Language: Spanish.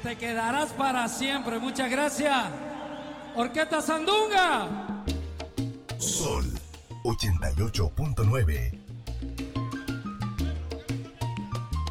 Te quedarás para siempre. Muchas gracias. Orquesta Sandunga. Sol 88.9.